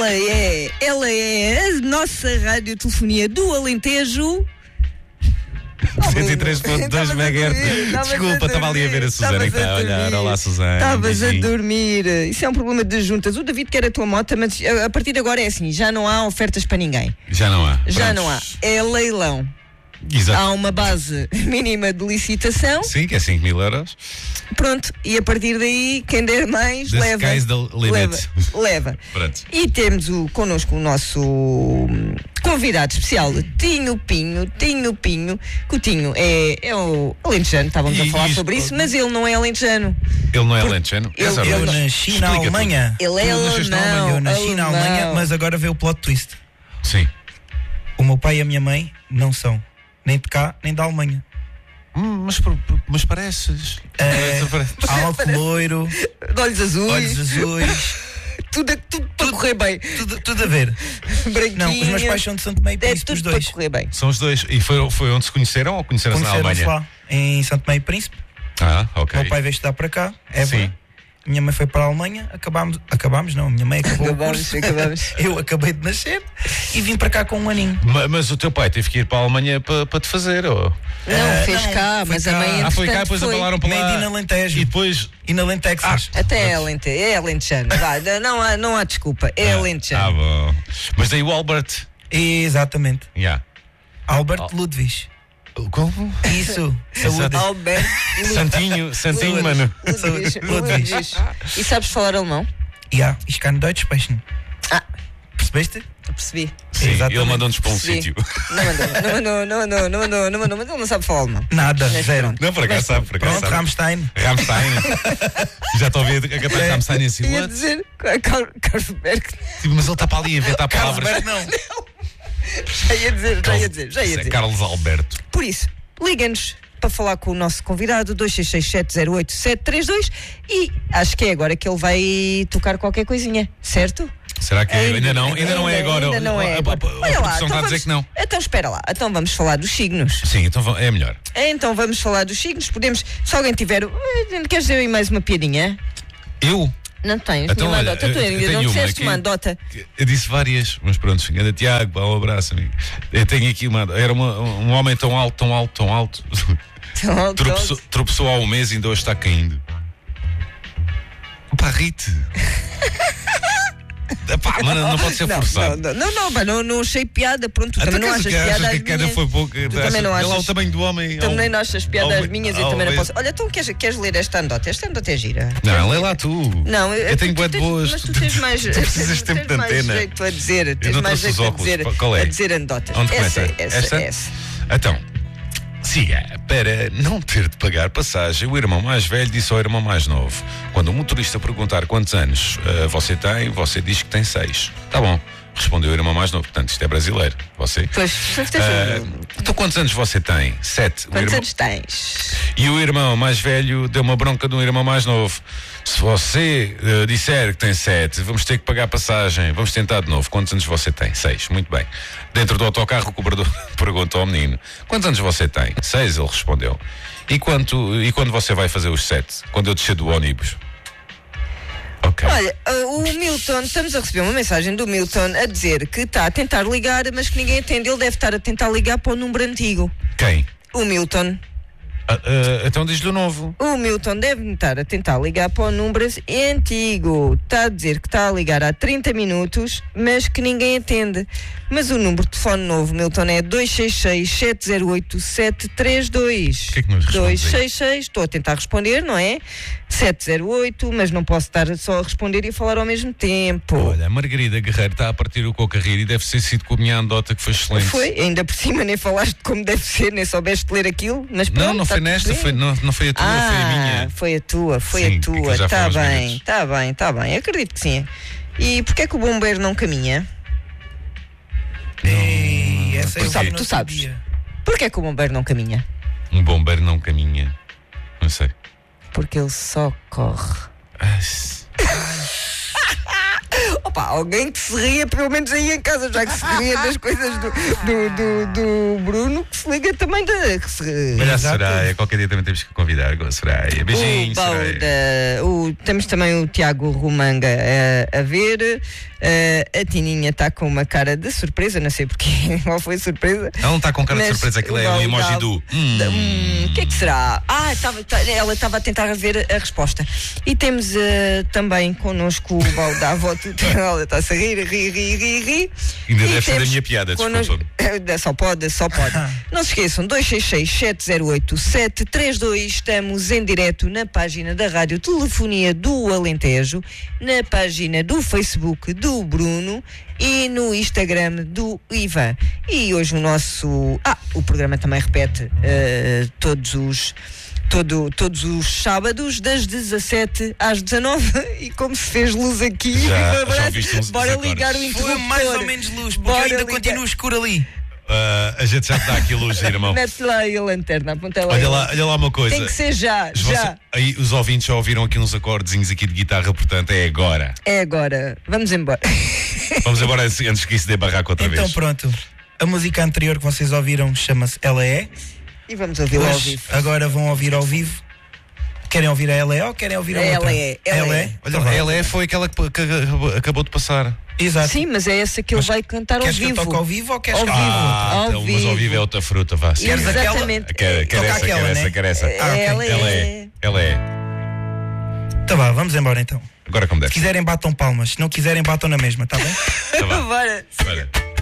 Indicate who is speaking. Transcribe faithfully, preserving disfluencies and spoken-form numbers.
Speaker 1: ela é, ela é a nossa radiotelefonia do Alentejo.
Speaker 2: cento e três ponto dois megahertz. Desculpa, estava ali a ver a Susana que está a olhar. Olá, Susana.
Speaker 1: Estavas a dormir. Isso é um problema de juntas. O David quer a tua moto, mas a partir de agora é assim: já não há ofertas para ninguém.
Speaker 2: Já não há.
Speaker 1: Já
Speaker 2: Prontos.
Speaker 1: não há. É leilão.
Speaker 2: Exato.
Speaker 1: Há uma base mínima de licitação.
Speaker 2: Sim, que é cinco mil euros.
Speaker 1: Pronto, e a partir daí, quem der mais,
Speaker 2: The
Speaker 1: leva.
Speaker 2: sky's the limit.
Speaker 1: Leva. leva.
Speaker 2: Pronto.
Speaker 1: E temos o, connosco o nosso hum, convidado especial, Tinho Pinho. Tinho Pinho, que o Tinho é, é o alentejano, estávamos
Speaker 2: E-
Speaker 1: a falar
Speaker 2: e
Speaker 1: sobre
Speaker 2: isto-
Speaker 1: isso, mas ele não é alentejano.
Speaker 2: Ele não é alentejano?
Speaker 1: ele-
Speaker 2: Essa
Speaker 1: ele-
Speaker 2: hora-
Speaker 3: Eu nasci na
Speaker 2: Explica
Speaker 3: Alemanha.
Speaker 1: Ele é
Speaker 2: Tu nasceste na
Speaker 1: alemão.
Speaker 3: Eu nasci na
Speaker 1: alemão.
Speaker 3: Alemanha, mas agora vê o plot twist.
Speaker 2: tudo. Sim.
Speaker 3: O meu pai e a minha mãe não são nem de cá, nem da Alemanha.
Speaker 2: Hum, mas, por- por- mas pareces.
Speaker 3: É,
Speaker 2: Parece-
Speaker 3: alto loiro,
Speaker 1: De olhos azuis,
Speaker 3: olhos azuis,
Speaker 1: tudo, tudo para correr bem.
Speaker 3: tudo, tudo a ver.
Speaker 1: Branquinho.
Speaker 3: Não, os meus pais são de Santo Meio, por
Speaker 1: É
Speaker 3: isso
Speaker 1: tudo
Speaker 3: os
Speaker 1: para
Speaker 3: dois.
Speaker 1: correr bem.
Speaker 2: São os dois. E foi, foi onde se conheceram ou conheceram-se na
Speaker 3: Conheceram-se
Speaker 2: Alemanha?
Speaker 3: lá, em Santo Meio Príncipe.
Speaker 2: Ah, ok.
Speaker 3: O meu pai veio estudar para cá, Évora.
Speaker 2: Sim.
Speaker 3: Minha mãe foi para a Alemanha, acabámos, acabámos não, a minha mãe acabou o
Speaker 1: Acabamos,
Speaker 3: curso.
Speaker 1: acabamos.
Speaker 3: Eu acabei de nascer e vim para cá com um aninho.
Speaker 2: Ma- Mas o teu pai teve que ir para a Alemanha para, para te fazer, ou?
Speaker 1: Não,
Speaker 3: Ah,
Speaker 1: fez
Speaker 3: não,
Speaker 1: cá,
Speaker 3: foi
Speaker 1: mas
Speaker 3: cá.
Speaker 1: a mãe
Speaker 2: Ah, foi cá,
Speaker 1: entretanto,
Speaker 2: depois
Speaker 1: foi.
Speaker 2: abalaram para
Speaker 3: Made in
Speaker 2: lá.
Speaker 3: Alentejo
Speaker 2: E depois.
Speaker 3: e na Lentexas.
Speaker 1: Até é alente, é alentejano. Vá, não, há, não há desculpa, é
Speaker 2: Ah,
Speaker 1: alentejano.
Speaker 2: bom. Mas daí o Albert.
Speaker 3: Exatamente.
Speaker 2: Yeah.
Speaker 3: Albert
Speaker 2: Oh.
Speaker 3: Ludwig.
Speaker 2: Como?
Speaker 3: Isso, saúde.
Speaker 1: Alberto
Speaker 2: Santinho, Santinho, mano.
Speaker 1: Ludwig.
Speaker 3: Ludwig.
Speaker 1: Ludwig. E sabes falar alemão?
Speaker 3: Ja, ich kann Deutsch sprechen.
Speaker 1: Ah,
Speaker 3: Percebeste?
Speaker 1: percebi.
Speaker 2: Sim,
Speaker 3: Exatamente.
Speaker 2: ele mandou-nos para um
Speaker 1: Percebi.
Speaker 2: sítio.
Speaker 1: Não mandou, não mandou, não mandou, não mandou, não mandou, mas ele não sabe falar alemão.
Speaker 3: Nada,
Speaker 1: Mas
Speaker 3: zero.
Speaker 1: pronto.
Speaker 2: Não, por acaso sabe, por acaso
Speaker 3: Pronto,
Speaker 2: sabe.
Speaker 3: Rammstein.
Speaker 2: Rammstein. Já estou a ver a cantar Rammstein assim.
Speaker 1: Ia
Speaker 2: What?
Speaker 1: dizer, Carl- Carlsberg,
Speaker 2: Tipo, mas ele está para ali a inventar palavras.
Speaker 3: Carlsberg não.
Speaker 1: já ia dizer, já ia dizer, já ia
Speaker 2: É
Speaker 1: dizer.
Speaker 2: Carlos Alberto.
Speaker 1: Por isso, liga-nos para falar com o nosso convidado, dois seis seis sete zero oito sete três dois, e acho que é agora que ele vai tocar qualquer coisinha, certo?
Speaker 2: Será que ainda não? Ainda não é agora.
Speaker 1: Ainda não é
Speaker 2: A- a- a-
Speaker 1: agora.
Speaker 2: a
Speaker 1: Olha lá,
Speaker 2: produção
Speaker 1: então
Speaker 2: está a dizer
Speaker 1: vamos-
Speaker 2: que não.
Speaker 1: Então espera lá, então vamos falar dos signos.
Speaker 2: Sim, então va- é melhor.
Speaker 1: Então vamos falar dos signos, podemos, se alguém tiver, eh, queres dizer aí mais uma piadinha?
Speaker 2: Eu?
Speaker 1: Não tens,
Speaker 2: Então,
Speaker 1: nenhuma
Speaker 2: olha,
Speaker 1: andota, tu
Speaker 2: eu- eu
Speaker 1: ainda
Speaker 2: tenho
Speaker 1: não
Speaker 2: uma
Speaker 1: disseste
Speaker 2: aqui.
Speaker 1: uma andota.
Speaker 2: Eu disse várias, mas pronto, anda Tiago, um abraço, amigo. Eu tenho aqui uma. Era uma- um homem tão alto, tão alto, tão alto.
Speaker 1: Então,
Speaker 2: tropeçou, tropeçou há um mês e ainda hoje está caindo. Pá, rite. Pá, mano, não pode ser
Speaker 1: não,
Speaker 2: forçado.
Speaker 1: Não, não, não, pá, não, não achei piada, pronto, tu
Speaker 2: Até
Speaker 1: também não
Speaker 2: que
Speaker 1: achas
Speaker 2: achas
Speaker 1: piada
Speaker 2: que
Speaker 1: às
Speaker 2: a queda
Speaker 1: minhas.
Speaker 2: foi pouca.
Speaker 1: Tu também não
Speaker 2: Olha lá
Speaker 1: achas-
Speaker 2: o tamanho do homem.
Speaker 1: Também
Speaker 2: ao-
Speaker 1: não achas piada às
Speaker 2: ao-
Speaker 1: minhas, eu
Speaker 2: ao
Speaker 1: também não
Speaker 2: mês.
Speaker 1: posso. Olha, então queres, queres ler esta andota? Esta andota é gira.
Speaker 2: Não, lê lá tu.
Speaker 1: Não,
Speaker 2: eu tenho
Speaker 1: tu
Speaker 2: bué de
Speaker 1: tens-
Speaker 2: boas.
Speaker 1: Mas tu tens mais.
Speaker 2: Tu precisas de tempo
Speaker 1: tens
Speaker 2: de
Speaker 1: mais
Speaker 2: antena.
Speaker 1: jeito a dizer. Tens
Speaker 2: não
Speaker 1: mais
Speaker 2: trouxe os
Speaker 1: jeito a
Speaker 2: óculos.
Speaker 1: dizer,
Speaker 2: Qual é?
Speaker 1: a dizer anedotas.
Speaker 2: Onde
Speaker 1: essa,
Speaker 2: começa?
Speaker 1: essa,
Speaker 2: Esta?
Speaker 1: essa.
Speaker 2: Então, siga. Para não ter de pagar passagem, o irmão mais velho disse ao irmão mais novo: quando o motorista perguntar quantos anos ah, você tem, você diz que tem seis. Tá bom. Respondeu o irmão mais novo. Portanto, isto é brasileiro. Você?
Speaker 1: Pois, tens-
Speaker 2: Ah, então, quantos anos você tem? Sete. O
Speaker 1: quantos
Speaker 2: irmão-
Speaker 1: anos tens?
Speaker 2: E o irmão mais velho deu uma bronca do irmão mais novo. Se você eh, disser que tem sete, vamos ter que pagar passagem. Vamos tentar de novo. Quantos anos você tem? Seis. Muito bem. Dentro do autocarro, o cobrador perguntou ao menino: quantos anos você tem? Seis, ele respondeu. E, quanto, e quando você vai fazer os sete? Quando eu descer do ônibus? Ok.
Speaker 1: Olha, uh, o Milton, estamos a receber uma mensagem do Milton a dizer que está a tentar ligar, mas que ninguém atende. Ele deve estar a tentar ligar para o número antigo.
Speaker 2: Quem?
Speaker 1: O Milton.
Speaker 2: Ah, ah, então diz-lhe o novo.
Speaker 1: O Milton deve estar a tentar ligar para o número antigo. Está a dizer que está a ligar há trinta minutos, mas que ninguém atende. Mas o número de telefone novo, Milton, é dois seis seis sete zero oito sete três dois.
Speaker 2: O que é que nos respondes aí?
Speaker 1: dois seis seis, estou a tentar responder, não é? sete zero oito, mas não posso estar só a responder e a falar ao mesmo tempo.
Speaker 2: Olha, a Margarida Guerreiro está a partir o coco a rir e deve ser sido com a minha andota que foi excelente.
Speaker 1: Foi, ainda por cima nem falaste como deve ser, nem soubeste ler aquilo, mas pronto,
Speaker 2: Não, não
Speaker 1: tá
Speaker 2: foi
Speaker 1: tudo
Speaker 2: nesta,
Speaker 1: bem.
Speaker 2: foi, não, não foi a tua,
Speaker 1: ah,
Speaker 2: foi a minha.
Speaker 1: foi a tua, foi
Speaker 2: Sim,
Speaker 1: a tua,
Speaker 2: aquilo já
Speaker 1: está
Speaker 2: foi aos
Speaker 1: bem,
Speaker 2: minutos.
Speaker 1: está bem, está bem, acredito que sim. E porquê é que o bombeiro não caminha?
Speaker 3: Ei, essa
Speaker 2: Tu
Speaker 3: eu
Speaker 2: sabe-
Speaker 3: vi no
Speaker 1: tu
Speaker 3: outro
Speaker 1: sabes.
Speaker 3: dia.
Speaker 1: Porquê é que o bombeiro não caminha?
Speaker 2: Um bombeiro não caminha. Não sei.
Speaker 1: Porque ele só corre.
Speaker 2: Ah, s-
Speaker 1: Opa, alguém que se ria, pelo menos aí em casa, já que se ria das coisas do, do, do, do Bruno, que se liga também da. Que se...
Speaker 2: Olha a Soraya, qualquer dia também temos que convidar a Soraya. Beijinhos,
Speaker 1: o
Speaker 2: Soraya.
Speaker 1: Bauda, o, temos também o Tiago Romanga a, a ver. Uh, a Tininha está com uma cara de surpresa, não sei porque, qual foi a surpresa.
Speaker 2: Ela não está com cara de
Speaker 1: Mas
Speaker 2: surpresa, aquilo
Speaker 1: o
Speaker 2: é um emoji
Speaker 1: Bauda-
Speaker 2: do. Hum.
Speaker 1: Hum, o que é que será? Ah, tava, tá- ela estava a tentar ver a resposta. E temos uh, também connosco o Balde da avó Ela está-se a rir, rir, rir, rir, rir.
Speaker 2: Ainda
Speaker 1: E
Speaker 2: deve ser da
Speaker 1: temos
Speaker 2: minha piada,
Speaker 1: connosco-
Speaker 2: desculpa-me.
Speaker 1: Só pode, só pode. Não se esqueçam, dois seis seis, sete zero oito, sete três dois. Estamos em direto na página da Rádio Telefonia do Alentejo, na página do Facebook do Bruno e no Instagram do Ivan. E hoje o nosso... Ah, o programa também repete eh, todos os... Todo, todos os sábados, das dezassete às dezanove, e como se fez luz aqui,
Speaker 2: Já-
Speaker 1: bora,
Speaker 2: já ouviste uns
Speaker 1: bora
Speaker 2: desacordos.
Speaker 1: ligar o
Speaker 3: Foi
Speaker 1: interruptor.
Speaker 3: mais ou menos luz, porque
Speaker 1: Bora
Speaker 3: ainda
Speaker 1: ligar.
Speaker 3: continua escuro ali.
Speaker 2: Ah, a gente já te dá aqui luz, irmão.
Speaker 1: Mete lá aí a lanterna, aponta lá.
Speaker 2: Olha lá, olha lá uma coisa.
Speaker 1: Tem que ser já,
Speaker 2: Você-
Speaker 1: já.
Speaker 2: aí, os ouvintes já ouviram aqui uns acordezinhos aqui de guitarra, portanto é agora.
Speaker 1: É agora. Vamos embora.
Speaker 2: Vamos embora antes antes que isso dê barraco outra
Speaker 3: Então
Speaker 2: vez.
Speaker 3: pronto, a música anterior que vocês ouviram chama-se Ela É.
Speaker 1: E vamos ouvi-la ao
Speaker 3: Mas
Speaker 1: vivo.
Speaker 3: agora vão ouvir ao vivo. Querem ouvir a Ela É ou querem ouvir a
Speaker 1: Ela
Speaker 3: outra?
Speaker 1: É, ela é.
Speaker 2: Olha,
Speaker 3: Então vá.
Speaker 2: ela é, foi aquela que, que acabou de passar.
Speaker 3: Exato.
Speaker 1: Sim, mas é essa que ele
Speaker 3: Mas
Speaker 1: vai cantar ao
Speaker 3: Queres que eu
Speaker 1: vivo.
Speaker 3: toque ao vivo ou queres
Speaker 1: Ao
Speaker 3: que
Speaker 1: vivo.
Speaker 2: Ah,
Speaker 1: ao
Speaker 2: então, mas ao vivo é outra fruta, vá. sim.
Speaker 3: Queres aquela?
Speaker 1: Exatamente.
Speaker 2: Quer, quer
Speaker 3: Toca
Speaker 2: essa,
Speaker 3: aquela,
Speaker 2: quer essa,
Speaker 3: né?
Speaker 2: quer essa.
Speaker 3: Ah, ok.
Speaker 1: Ela
Speaker 2: Ela
Speaker 1: é.
Speaker 2: é, ela é.
Speaker 3: Então vá, vamos embora então.
Speaker 2: Agora como
Speaker 3: Se
Speaker 2: deve.
Speaker 3: quiserem batam palmas, se não quiserem batam na mesma, tá bem?
Speaker 2: Tá bem.
Speaker 1: Bora.
Speaker 2: Olha.